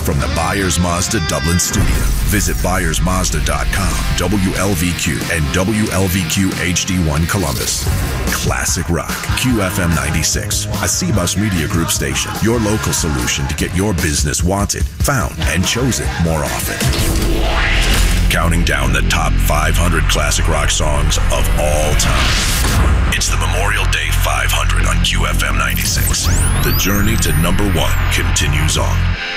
From the Byers Mazda Dublin studio, visit ByersMazda.com, WLVQ, and WLVQ HD1 Columbus. Classic Rock, QFM 96, a CBUS Media Group station. Your local solution to get your business wanted, found, and chosen more often. Counting down the top 500 classic rock songs of all time. It's the Memorial Day 500 on QFM 96. The journey to number one continues on.